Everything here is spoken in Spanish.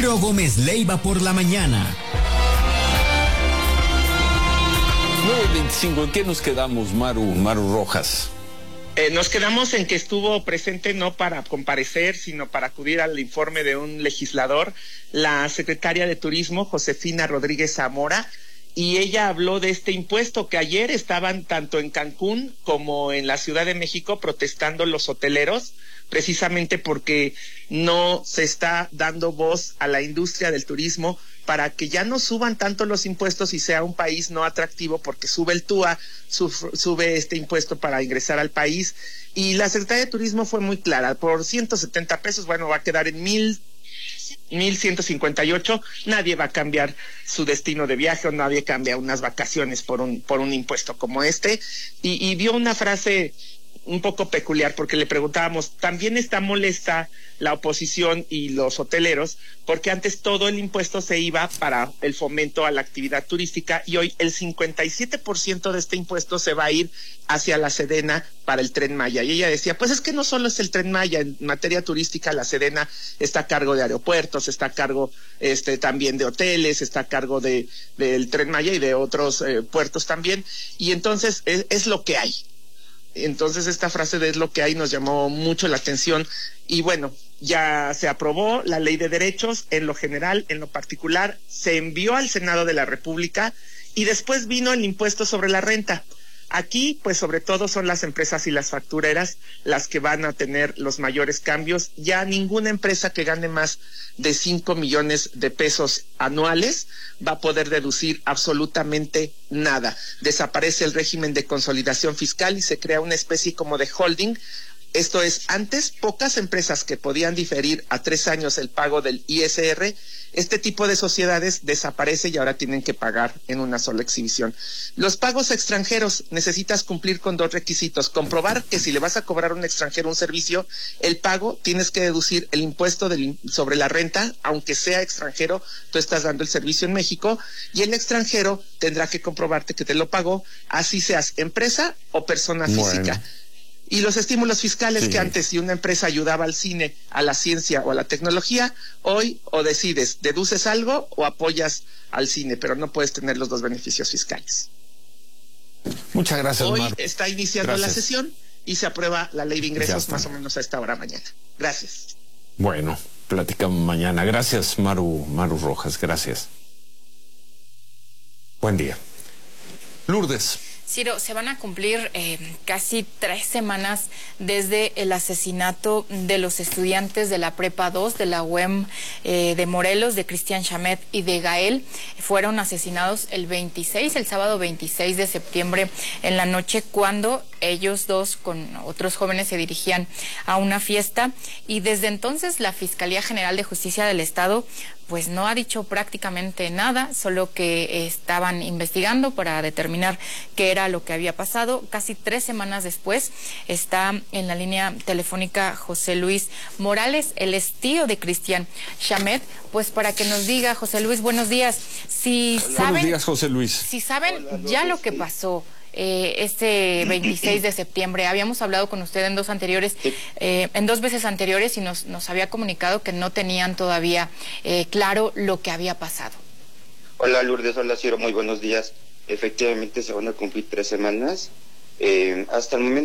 Ciro Gómez Leiva por la mañana. 9:25, ¿en qué nos quedamos, Maru Rojas? Nos quedamos en que estuvo presente no para comparecer, sino para acudir al informe de un legislador, la secretaria de Turismo, Josefina Rodríguez Zamora, y ella habló de este impuesto que ayer estaban tanto en Cancún como en la Ciudad de México protestando los hoteleros, precisamente porque no se está dando voz a la industria del turismo para que ya no suban tanto los impuestos y sea un país no atractivo, porque sube el TUA, sube este impuesto para ingresar al país. Y la Secretaría de Turismo fue muy clara: por 170 pesos, bueno, va a quedar en 1,158, nadie va a cambiar su destino de viaje, o nadie cambia unas vacaciones por un impuesto como este. Y vio una frase un poco peculiar, porque le preguntábamos, ¿también está molesta la oposición y los hoteleros? Porque antes todo el impuesto se iba para el fomento a la actividad turística, y hoy el 57% de este impuesto se va a ir hacia la Sedena para el Tren Maya. Y ella decía, pues es que no solo es el Tren Maya, en materia turística la Sedena está a cargo de aeropuertos, está a cargo también de hoteles, está a cargo del Tren Maya y de otros puertos también, y entonces es lo que hay. Entonces esta frase de "es lo que hay" nos llamó mucho la atención. Y bueno, ya se aprobó la ley de derechos en lo general, en lo particular se envió al Senado de la República, y después vino el impuesto sobre la renta. Aquí, pues sobre todo son las empresas y las factureras las que van a tener los mayores cambios. Ya ninguna empresa que gane más de 5 millones de pesos anuales va a poder deducir absolutamente nada. Desaparece el régimen de consolidación fiscal y se crea una especie como de holding. Esto es, antes pocas empresas que podían diferir a 3 años el pago del ISR, este tipo de sociedades desaparece y ahora tienen que pagar en una sola exhibición. Los pagos extranjeros, necesitas cumplir con 2 requisitos: comprobar que si le vas a cobrar a un extranjero un servicio, el pago tienes que deducir el impuesto sobre la renta, aunque sea extranjero, tú estás dando el servicio en México, y el extranjero tendrá que comprobarte que te lo pagó, así seas empresa o persona física. Y los estímulos fiscales, que antes, si una empresa ayudaba al cine, a la ciencia o a la tecnología, hoy o decides, deduces algo o apoyas al cine, pero no puedes tener los 2 beneficios fiscales. Muchas gracias, Hoy Maru. está iniciando la sesión y se aprueba la ley de ingresos más o menos a esta hora mañana. Gracias. Bueno, platicamos mañana. Gracias, Maru Rojas, gracias. Buen día. Lourdes. Ciro, se van a cumplir casi 3 semanas desde el asesinato de los estudiantes de la Prepa 2 de la UEM de Morelos, de Cristian Chamet y de Gael. Fueron asesinados el sábado 26 de septiembre en la noche, cuando ellos dos con otros jóvenes se dirigían a una fiesta, y desde entonces la Fiscalía General de Justicia del Estado pues no ha dicho prácticamente nada, solo que estaban investigando para determinar qué era lo que había pasado. Casi 3 semanas después está en la línea telefónica José Luis Morales, el tío de Cristian Chamet, pues para que nos diga, José Luis, buenos días. Buenos días, José Luis. Si saben ya lo que pasó este 26 de septiembre. Habíamos hablado con usted en 2 veces anteriores, y nos había comunicado que no tenían todavía claro lo que había pasado. Hola Lourdes, hola Ciro, muy buenos días. Efectivamente se van a cumplir 3 semanas. Hasta el momento